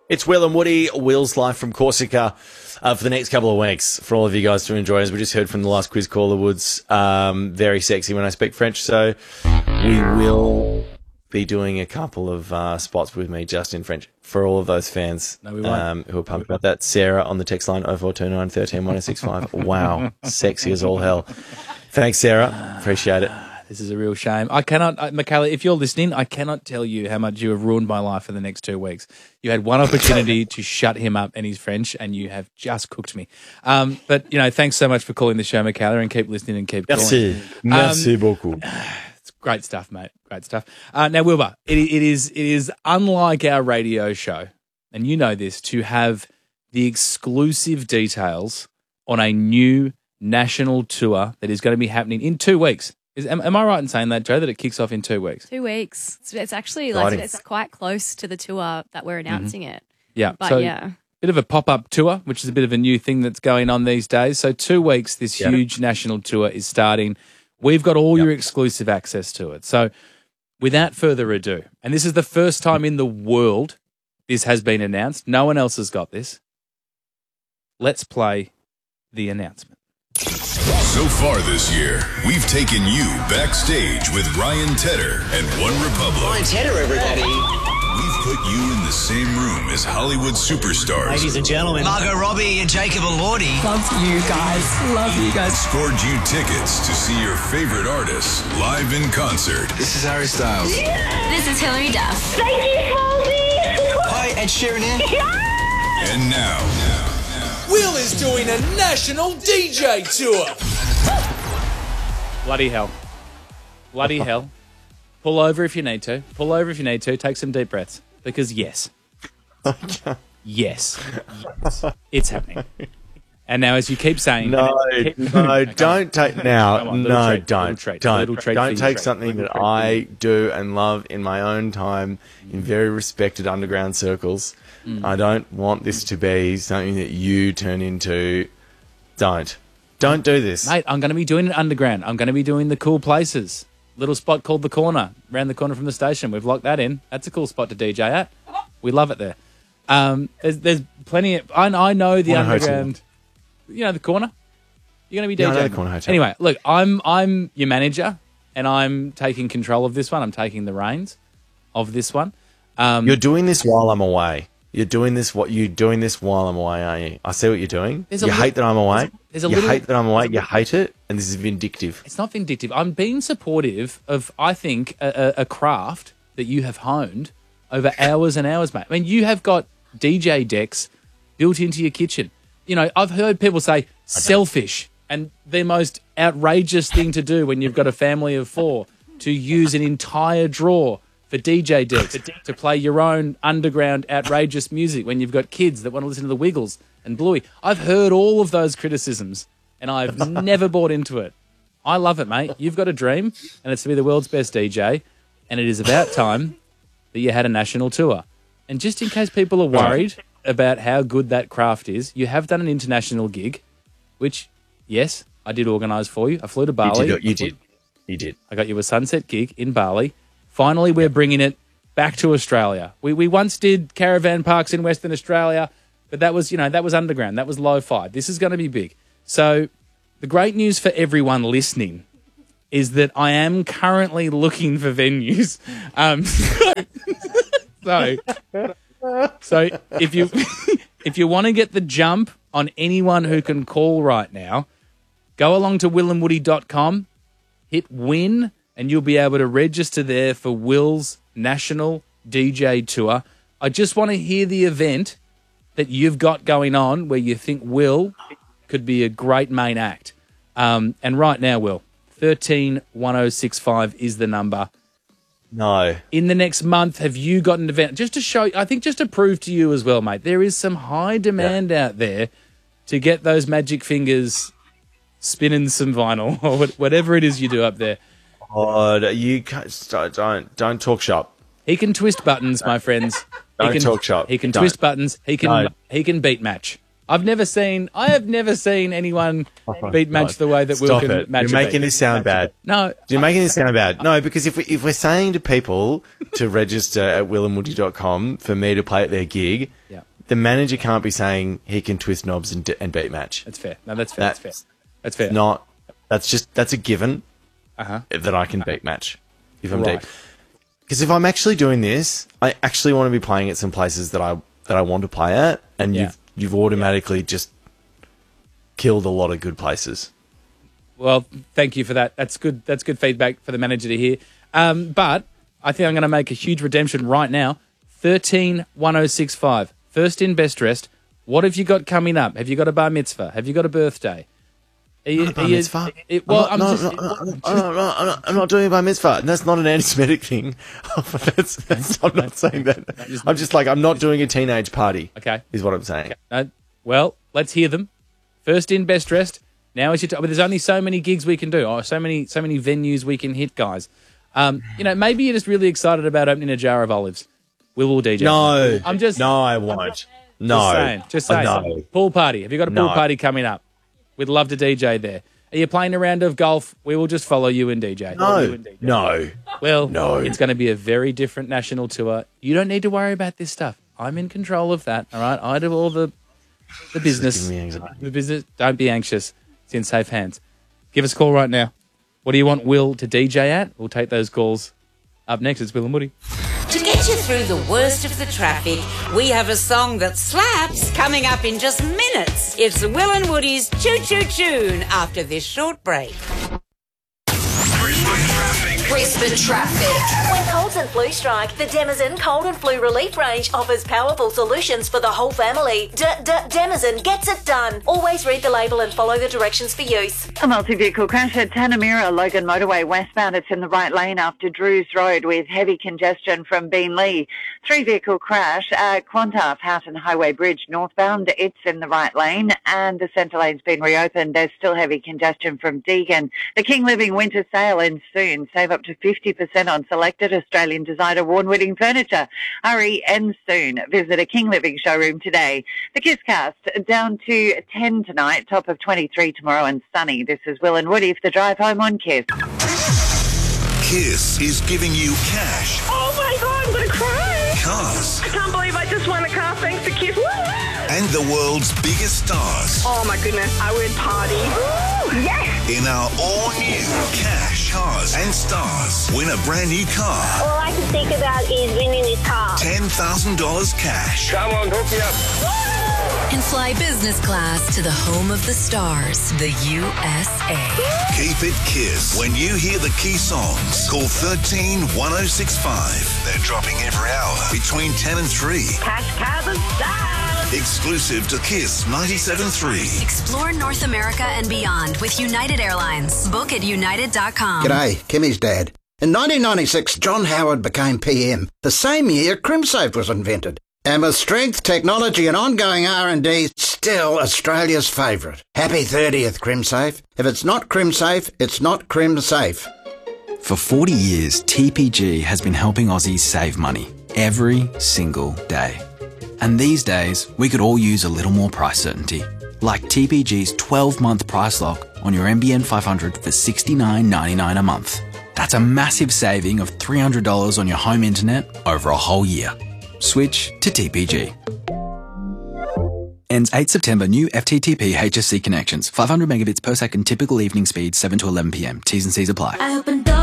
It's Will and Woody. Will's live from Corsica for the next couple of weeks for all of you guys to enjoy. As we just heard from the last quiz caller, Woods, very sexy when I speak French. So we will be doing a couple of spots with me just in French for all of those fans who are pumped about that. Sarah on the text line 0429 13 1065. Wow, sexy as all hell. Thanks, Sarah. Appreciate it. This is a real shame. I cannot, Michaela, if you're listening, I cannot tell you how much you have ruined my life for the next 2 weeks. You had one opportunity to shut him up and his French, and you have just cooked me. But, thanks so much for calling the show, Michaela, and keep listening and keep calling. Merci beaucoup. It's great stuff, mate. Great stuff. Now, Wilbur, it is unlike our radio show, and you know this, to have the exclusive details on a new national tour that is going to be happening in 2 weeks. Am I right in saying that, Joe, that it kicks off in 2 weeks? 2 weeks. It's actually it's quite close to the tour that we're announcing it. Yeah. But so, yeah. Bit of a pop-up tour, which is a bit of a new thing that's going on these days. So 2 weeks, this huge national tour is starting. We've got all your exclusive access to it. So without further ado, and this is the first time in the world this has been announced. No one else has got this. Let's play the announcement. So far this year, we've taken you backstage with Ryan Tedder and One Republic. Ryan Tedder, everybody. We've put you in the same room as Hollywood superstars. Ladies and gentlemen, Margot Robbie and Jacob Elordi. Love you guys. Love you guys. Scored you tickets to see your favorite artists live in concert. This is Harry Styles. This is Hilary Duff. Thank you, Halsey. Hi, Ed Sheeran here. And now, Will is doing a national DJ tour. Bloody hell. Bloody hell. Pull over if you need to. Pull over if you need to. Take some deep breaths. Because yes. Yes. It's happening. And now, as you keep saying... don't take... Now, don't take you. something that I do and love in my own time in very respected underground circles. I don't want this to be something that you turn into. Don't do this. Mate, I'm going to be doing it underground. I'm going to be doing the cool places. Little spot called The Corner, around the corner from the station. We've locked that in. That's a cool spot to DJ at. We love it there. There's plenty of... I know the Corner underground... Hotel. The Corner? You're going to be DJing. I know the Corner Hotel. Anyway, look, I'm your manager, and I'm taking control of this one. I'm taking the reins of this one. You're doing this while I'm away. You're doing this while I'm away, aren't you? I see what you're doing. You hate that I'm away. Hate that I'm away. You hate it, and this is vindictive. It's not vindictive. I'm being supportive of, I think, a craft that you have honed over hours and hours, mate. I mean, you have got DJ decks built into your kitchen. I've heard people say selfish, and the most outrageous thing to do when you've got a family of 4 to use an entire drawer for DJ decks, to play your own underground outrageous music when you've got kids that want to listen to the Wiggles and Bluey. I've heard all of those criticisms, and I've never bought into it. I love it, mate. You've got a dream, and it's to be the world's best DJ, and it is about time that you had a national tour. And just in case people are worried about how good that craft is, you have done an international gig, which, yes, I did organise for you. I flew to Bali. You did. I got you a sunset gig in Bali. Finally, we're bringing it back to Australia. We once did caravan parks in Western Australia, but that was underground. That was lo-fi. This is going to be big. So the great news for everyone listening is that I am currently looking for venues. So if you want to get the jump on anyone who can call right now, go along to willandwoody.com, hit win, and you'll be able to register there for Will's National DJ Tour. I just want to hear the event that you've got going on where you think Will could be a great main act. And right now, Will, 131065 is the number. No. In the next month, have you got an event? Just to show, I think just to prove to you as well, mate, there is some high demand out there to get those magic fingers spinning some vinyl or whatever it is you do up there. Oh, you don't talk shop. He can twist buttons, my friends. Don't talk shop. He can twist buttons. He can beat match. I have never seen anyone beat Madge the way that Will Stop can it. Madge. You're making this sound bad. No. You're making this sound bad. No, because if we're saying to people to register at willandwoody.com for me to play at their gig, Yeah. the manager can't be saying he can twist knobs and beat Madge. That's fair. No, that's fair. That's fair. That's a given that I can beat Madge if I'm deep. Because if I'm actually doing this, I actually want to be playing at some places that I want to play at, and you've automatically just killed a lot of good places. Well, thank you for that. That's good. That's good feedback for the manager to hear. But I think I'm going to make a huge redemption right now. 131065. First in, best dressed. What have you got coming up? Have you got a bar mitzvah? Have you got a birthday? I'm not doing a bar mitzvah. That's not an anti-Semitic thing. I'm not saying that. I'm just like, I'm not doing a teenage party. Okay. Is what I'm saying. Okay. Well, let's hear them. First in, best dressed. Now is your time. But there's only so many gigs we can do. Or so many venues we can hit, guys. Maybe you're just really excited about opening a jar of olives. Will DJ? No, I won't. No. Just saying. No. Pool party. Have you got a pool party coming up? We'd love to DJ there. Are you playing a round of golf? We will just follow you and DJ. No. Well, no. It's going to be a very different national tour. You don't need to worry about this stuff. I'm in control of that, all right? I do all the business. Giving me anxiety. The business. Don't be anxious. It's in safe hands. Give us a call right now. What do you want Will to DJ at? We'll take those calls up next. It's Will and Woody. To get you through the worst of the traffic, we have a song that slaps coming up in just minutes. It's Will and Woody's Choo Choo Tune after this short break. Brisbane traffic. When colds and flu strike, the Denizen Cold and Flu Relief range offers powerful solutions for the whole family. Denizen gets it done. Always read the label and follow the directions for use. A multi-vehicle crash at Tanamira Logan Motorway westbound. It's in the right lane after Drews Road with heavy congestion from Beenleigh. 3-vehicle crash at Quantarf Houghton Highway Bridge northbound. It's in the right lane and the centre lane's been reopened. There's still heavy congestion from Deagon. The King Living winter sale ends soon. Save up to 50% on selected Australian Design Award-winning furniture. Hurry, ends soon. Visit a King Living showroom today. The Kisscast down to 10 tonight, top of 23 tomorrow and sunny. This is Will and Woody for the drive home on Kiss. Kiss is giving you cash. Oh my God, I'm going to cry. Cars. I can't believe I just won a car thanks to Kiss. Woo! And the world's biggest stars. Oh my goodness, I would party. Woo! Yes! In our all-new Cash, Cars and Stars. Win a brand new car. All I can think about is winning this car. $10,000 cash. Come on, hook me up. And fly business class to the home of the stars, the USA. Keep it Kiss. When you hear the key songs, call 131065. They're dropping every hour between 10 and 3. Cash, cars and stars. Exclusive to Kiss 97.3. Explore North America and beyond with United Airlines. Book at united.com. G'day, Kimmy's dad. In 1996, John Howard became PM. The same year, CrimSafe was invented. And with strength, technology and ongoing R&D, still Australia's favourite. Happy 30th, CrimSafe. If it's not CrimSafe, it's not CrimSafe. For 40 years, TPG has been helping Aussies save money every single day. And these days, we could all use a little more price certainty. Like TPG's 12-month price lock on your NBN 500 for $69.99 a month. That's a massive saving of $300 on your home internet over a whole year. Switch to TPG. Ends 8 September. New FTTP HSC connections. 500 megabits per second. Typical evening speed 7 to 11 p.m. T's and C's apply.